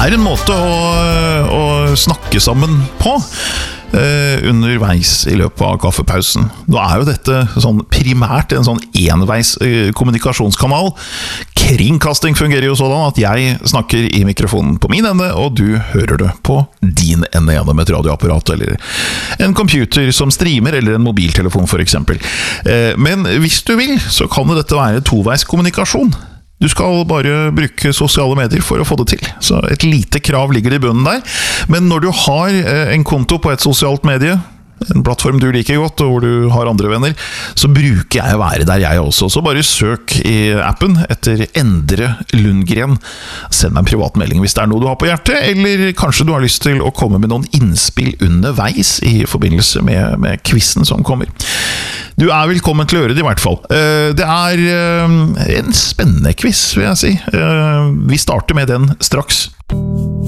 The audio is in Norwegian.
en måte å snakke sammen på underveis i løpet av kaffepausen. Nå jo dette sånn primært en sånn enveis kommunikasjonskanal. Kringkasting fungerer jo sånn at jeg snakker i mikrofonen på min ende, og du hører det på din ende gjennom et radioapparat, eller en computer som streamer, eller en mobiltelefon for eksempel. Men hvis du vil, så kan dette være toveis kommunikasjon. Du skal bare bruke sosiale medier for å få det til. Så et lite krav ligger i bunnen der. Men når du har en konto på et sosialt medie, en plattform du liker godt, og hvor du har andre venner, så bruker jeg å være der jeg også. Så bare søk i appen etter Endre Lundgren. Send meg en privat melding hvis det noe du har på hjertet, eller kanskje du har lyst til å komme med noen innspill underveis i forbindelse med quizen som kommer. Du velkommen til å gjøre det i hvert fall. Det en spennende quiz, vil jeg si. Vi starter med den straks.